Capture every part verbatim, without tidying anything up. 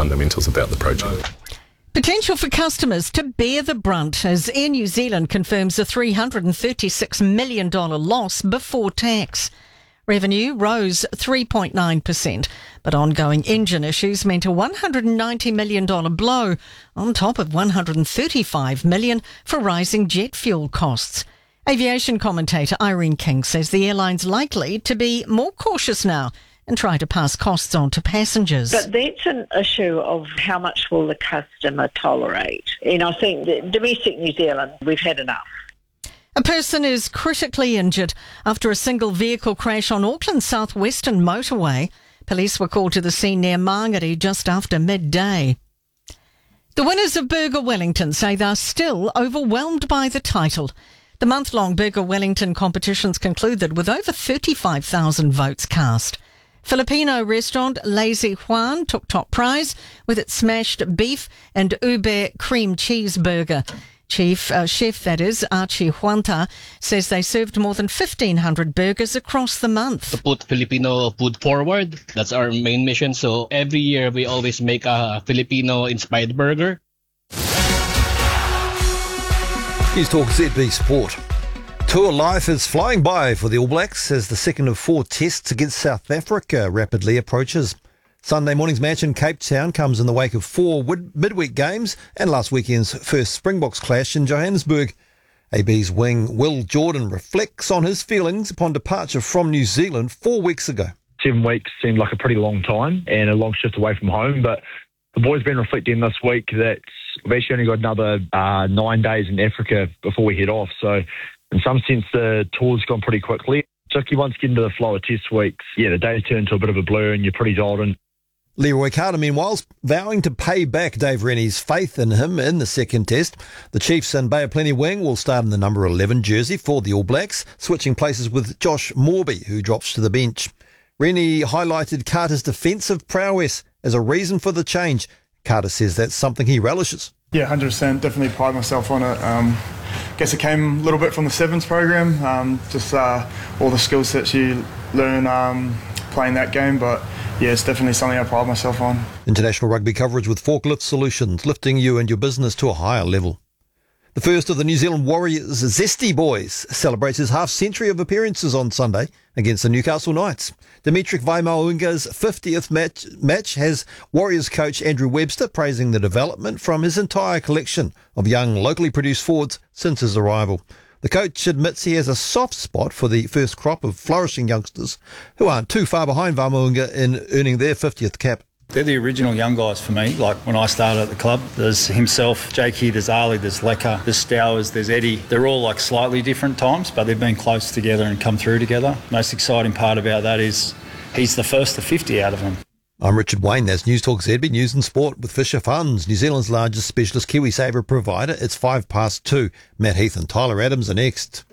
fundamentals about the project. Potential for customers to bear the brunt as Air New Zealand confirms a three hundred thirty-six million dollars loss before tax. Revenue rose three point nine percent, but ongoing engine issues meant a one hundred ninety million dollars blow, on top of one hundred thirty-five million dollars for rising jet fuel costs. Aviation commentator Irene King says the airline's likely to be more cautious now and try to pass costs on to passengers. But that's an issue of how much will the customer tolerate. And I think that domestic New Zealand, we've had enough. A person is critically injured after a single vehicle crash on Auckland's southwestern motorway. Police were called to the scene near Mangere just after midday. The winners of Burger Wellington say they're still overwhelmed by the title. The month-long Burger Wellington competitions concluded with over thirty-five thousand votes cast. Filipino restaurant Lazy Juan took top prize with its smashed beef and ube cream cheeseburger. Chief uh, chef, that is, Archie Huanta, says they served more than fifteen hundred burgers across the month. To put Filipino food forward, that's our main mission. So every year we always make a Filipino-inspired burger. News Talk Z B Sport. Tour life is flying by for the All Blacks as the second of four tests against South Africa rapidly approaches. Sunday morning's match in Cape Town comes in the wake of four midweek games and last weekend's first Springboks clash in Johannesburg. A B's wing Will Jordan reflects on his feelings upon departure from New Zealand four weeks ago. Seven weeks seemed like a pretty long time and a long shift away from home, but the boys been reflecting this week that we've actually only got another uh, nine days in Africa before we head off. So in some sense, the tour's gone pretty quickly. Particularly once you get into the flow of test weeks, yeah, the days turn into a bit of a blur and you're pretty dialed in. Leroy Carter, meanwhile, vowing to pay back Dave Rennie's faith in him in the second test. The Chiefs and Bay of Plenty wing will start in the number eleven jersey for the All Blacks, switching places with Josh Morby, who drops to the bench. Rennie highlighted Carter's defensive prowess as a reason for the change. Carter says that's something he relishes. Yeah, one hundred percent. Definitely pride myself on it. Um, guess it came a little bit from the Sevens program, um, just uh, all the skill sets you learn um, playing that game, but yeah, it's definitely something I pride myself on. International rugby coverage with Forklift Solutions, lifting you and your business to a higher level. The first of the New Zealand Warriors, Zesty Boys, celebrates his half-century of appearances on Sunday against the Newcastle Knights. Dimitri Vaimaunga's fiftieth match, match has Warriors coach Andrew Webster praising the development from his entire collection of young, locally produced forwards since his arrival. The coach admits he has a soft spot for the first crop of flourishing youngsters who aren't too far behind Vaimaunga in earning their fiftieth cap. They're the original young guys for me. Like when I started at the club, there's himself, Jakey, there's Ali, there's Lecker, there's Stowers, there's Eddie. They're all like slightly different times, but they've been close together and come through together. Most exciting part about that is he's the first to fifty out of them. I'm Richard Wayne. That's News Talk Z B News and Sport with Fisher Funds, New Zealand's largest specialist KiwiSaver provider. It's five past two. Matt Heath and Tyler Adams are next.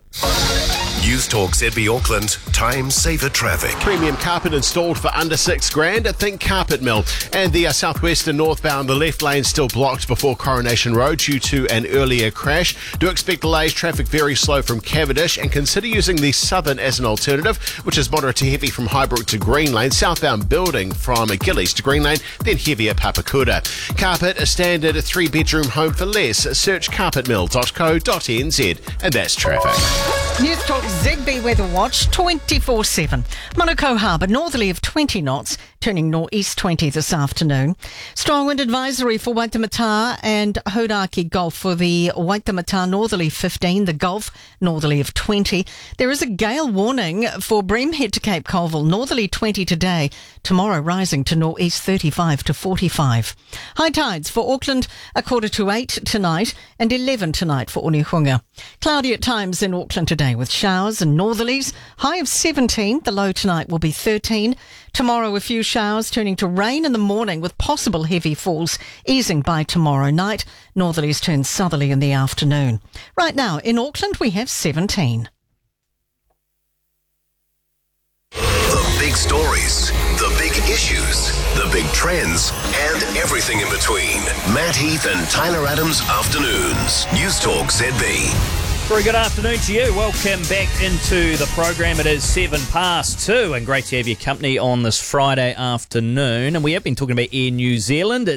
News Talk Z B Auckland, time saver traffic. Premium carpet installed for under six grand at Think Carpet Mill. And the uh, southwestern northbound, the left lane still blocked before Coronation Road due to an earlier crash. Do expect delays, traffic very slow from Cavendish, and consider using the southern as an alternative, which is moderate to heavy from Highbrook to Green Lane, southbound building from Gillies to Green Lane, then heavy at Papakura. Carpet, a standard three-bedroom home for less. Search carpet mill dot co dot n z, and that's traffic. News Talk Z B Weather Watch twenty-four seven. Manukau Harbour, northerly of twenty knots, turning northeast twenty this afternoon. Strong wind advisory for Waitemata and Hodaki Gulf for the Waitemata northerly fifteen, the Gulf northerly of twenty. There is a gale warning for Breamhead to Cape Colville, northerly twenty today, tomorrow rising to northeast thirty-five to forty-five. High tides for Auckland, a quarter to eight tonight and eleven tonight for Onehunga. Cloudy at times in Auckland today with showers and northerlies, high of seventeen, the low tonight will be thirteen. Tomorrow a few showers turning to rain in the morning with possible heavy falls easing by tomorrow night. Northerlies turn southerly in the afternoon. Right now in Auckland we have seventeen. The big stories, the big issues, the big trends, and everything in between. Matt Heath and Tyler Adams Afternoons. News Talk Z B. Very good afternoon to you. Welcome back into the program. It is seven past two and great to have your company on this Friday afternoon. And we have been talking about Air New Zealand.